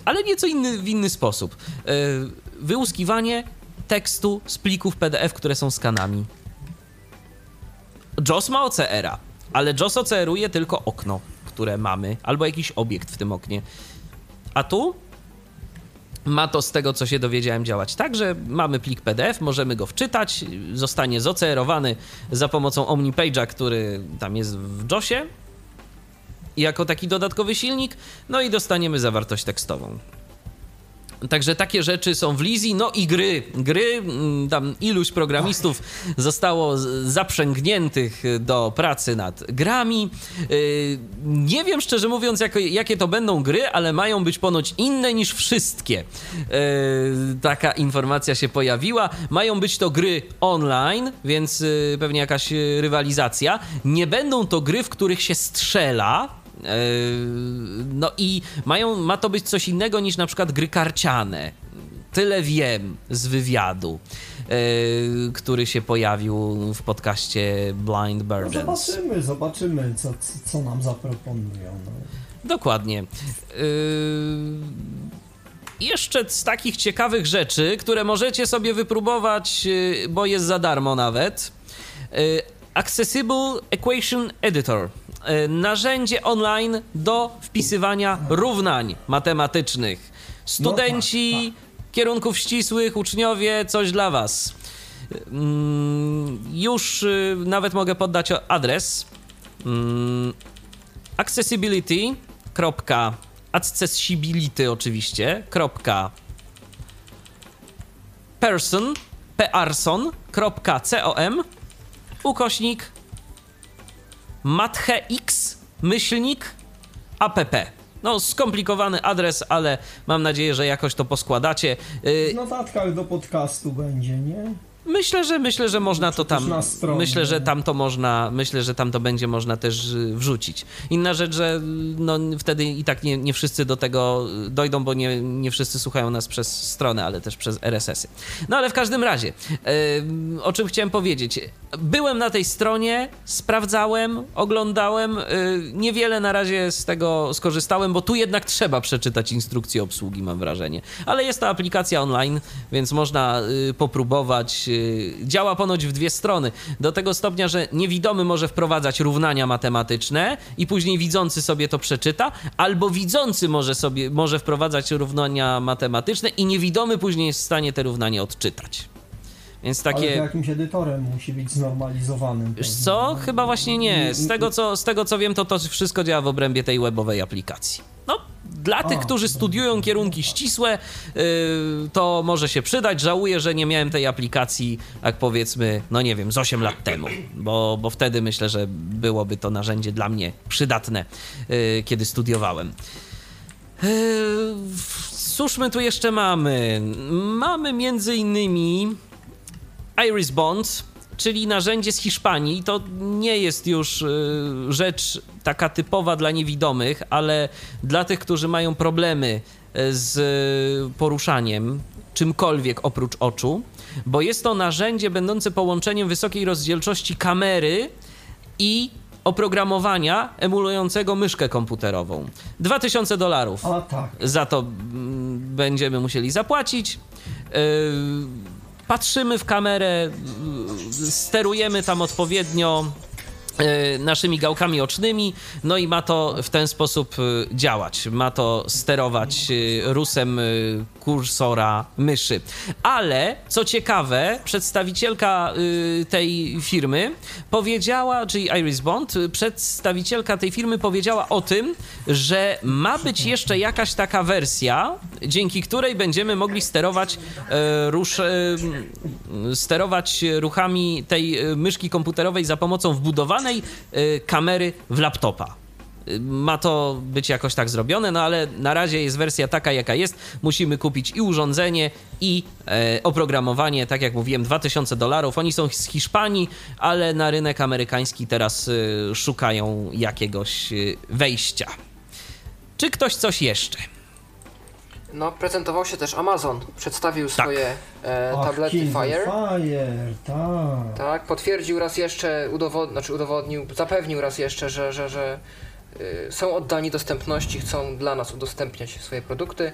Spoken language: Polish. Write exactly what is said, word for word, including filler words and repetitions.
ale nieco inny, w inny sposób. Wyłuskiwanie tekstu z plików P D F, które są skanami. JAWS ma O C R-a, ale JAWS O C R-uje tylko okno, które mamy, albo jakiś obiekt w tym oknie. A tu ma to, z tego co się dowiedziałem, działać tak, że mamy plik P D F, możemy go wczytać, zostanie Z O C R-owany za pomocą OmniPage'a, który tam jest w JAWSie, jako taki dodatkowy silnik, no i dostaniemy zawartość tekstową. Także takie rzeczy są w Lizzy, no i gry. Gry, tam iluś programistów zostało zaprzęgniętych do pracy nad grami. Nie wiem, szczerze mówiąc, jakie to będą gry, ale mają być ponoć inne niż wszystkie. Taka informacja się pojawiła. Mają być to gry online, więc pewnie jakaś rywalizacja. Nie będą to gry, w których się strzela. No i mają, ma to być coś innego niż na przykład gry karciane. Tyle wiem z wywiadu, który się pojawił w podcaście Blind Burdens. No zobaczymy, zobaczymy, co, co nam zaproponują. No. Dokładnie. Jeszcze z takich ciekawych rzeczy, które możecie sobie wypróbować, bo jest za darmo nawet. Accessible Equation Editor. Narzędzie online do wpisywania równań matematycznych. Studenci no tak, tak. kierunków ścisłych, uczniowie, coś dla was. Już nawet mogę podać adres. Accessibility. Accessibility oczywiście. Person. Person.com ukośnik mathex myślnik app. No, skomplikowany adres, ale mam nadzieję, że jakoś to poskładacie. W notatkach do podcastu będzie, nie? Myślę, że myślę, że można to tam. Myślę, że tam to można, myślę, że tam to będzie można też wrzucić. Inna rzecz, że no wtedy i tak nie, nie wszyscy do tego dojdą, bo nie, nie wszyscy słuchają nas przez stronę, ale też przez R S S-y. No ale w każdym razie, yy, o czym chciałem powiedzieć. Byłem na tej stronie, sprawdzałem, oglądałem. Yy, niewiele na razie z tego skorzystałem, bo tu jednak trzeba przeczytać instrukcję obsługi, mam wrażenie. Ale jest to aplikacja online, więc można yy, popróbować. Działa ponoć w dwie strony. Do tego stopnia, że niewidomy może wprowadzać równania matematyczne i później widzący sobie to przeczyta, albo widzący może sobie może wprowadzać równania matematyczne i niewidomy później jest w stanie te równania odczytać. Więc takie... Ale to jakimś edytorem musi być znormalizowanym. Wiesz co? Chyba właśnie nie. Z tego co, z tego, co wiem, to to wszystko działa w obrębie tej webowej aplikacji. No, dla tych, A, którzy studiują kierunki ścisłe, yy, to może się przydać. Żałuję, że nie miałem tej aplikacji, jak powiedzmy, no nie wiem, z osiem lat temu, bo, bo wtedy myślę, że byłoby to narzędzie dla mnie przydatne, yy, kiedy studiowałem. Yy, cóż my tu jeszcze mamy? Mamy między innymi Iris Bond, czyli narzędzie z Hiszpanii. To nie jest już rzecz taka typowa dla niewidomych, ale dla tych, którzy mają problemy z poruszaniem czymkolwiek oprócz oczu, bo jest to narzędzie będące połączeniem wysokiej rozdzielczości kamery i oprogramowania emulującego myszkę komputerową. dwa tysiące dolarów A, tak. za to będziemy musieli zapłacić. Patrzymy w kamerę, sterujemy tam odpowiednio naszymi gałkami ocznymi, no i ma to w ten sposób działać. Ma to sterować rusem kursora myszy. Ale, co ciekawe, przedstawicielka tej firmy powiedziała, czyli Iris Bond, przedstawicielka tej firmy powiedziała o tym, że ma być jeszcze jakaś taka wersja, dzięki której będziemy mogli sterować, rusz, sterować ruchami tej myszki komputerowej za pomocą wbudowanej kamery w laptopa. Ma to być jakoś tak zrobione, no ale na razie jest wersja taka, jaka jest. Musimy kupić i urządzenie, i e, oprogramowanie. Tak jak mówiłem, dwa tysiące dolarów. Oni są z Hiszpanii, ale na rynek amerykański teraz e, szukają jakiegoś e, wejścia. Czy ktoś coś jeszcze? No, prezentował się też Amazon. Przedstawił tak. swoje e, tablety Ach, Fire. Fire, tak. Tak, potwierdził raz jeszcze, udowod... znaczy udowodnił, zapewnił raz jeszcze, że, że, że y, są oddani dostępności, chcą dla nas udostępniać swoje produkty.